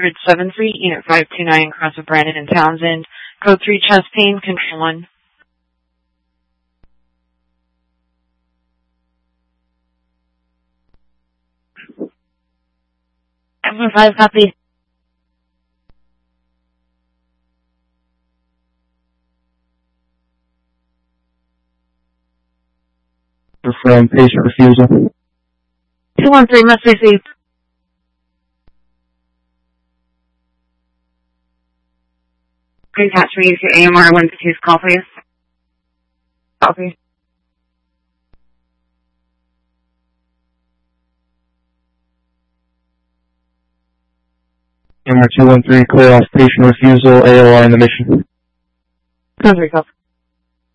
Grid 73, Unit 529, cross of Brandon and Townsend. Code 3, chest pain, control 1. Evan 5, copy. From patient refusal. 213, must receive. Can you patch me to AMR 152's call, please? Copy. AMR 213, clear off patient refusal, AOI in the mission. 213, copy.